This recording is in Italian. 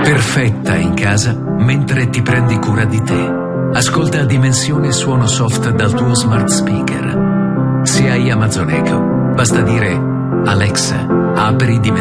Perfetta in casa mentre ti prendi cura di te. Ascolta Dimensione Suono Soft dal tuo smart speaker. Se hai Amazon Echo, basta dire Alexa, apri Dimensione.